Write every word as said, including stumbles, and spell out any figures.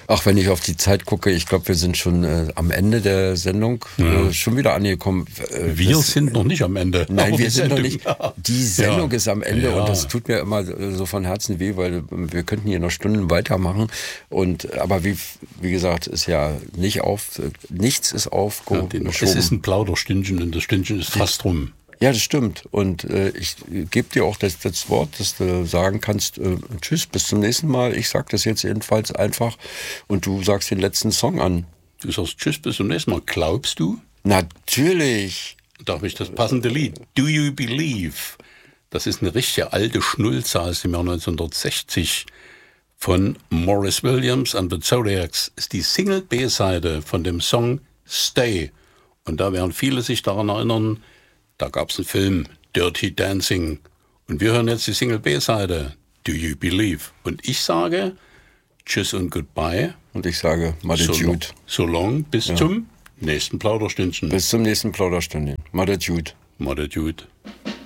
Ach, wenn ich auf die Zeit gucke, ich glaube, wir sind schon äh, am Ende der Sendung ja. äh, schon wieder angekommen. Äh, wir das, sind noch nicht am Ende. Nein, wir sind noch nicht. Die Sendung ja. ist am Ende ja. und das tut mir immer so von Herzen weh, weil wir könnten hier noch Stunden weitermachen. Und aber wie wie gesagt, ist ja nicht auf, nichts ist aufgeschoben. Ja, es ist ein Plauderstündchen und das Stündchen ist fast rum. Ja, das stimmt. Und äh, ich gebe dir auch das, das Wort, dass du sagen kannst, äh, tschüss, bis zum nächsten Mal. Ich sag das jetzt jedenfalls einfach und du sagst den letzten Song an. Du sagst tschüss, bis zum nächsten Mal. Glaubst du? Natürlich. Darf ich das passende Lied? Do You Believe? Das ist eine richtige alte Schnulze aus dem Jahr neunzehnhundertsechzig von Maurice Williams and the Zodiacs. Ist die Single-B-Seite von dem Song Stay. Und da werden viele sich daran erinnern, da gab es einen Film, Dirty Dancing. Und wir hören jetzt die Single-B-Seite, Do You Believe? Und ich sage Tschüss und Goodbye. Und ich sage Madetjude. So, so long, bis ja. zum nächsten Plauderstündchen. Bis zum nächsten Plauderstündchen. Madetjude. Madetjude.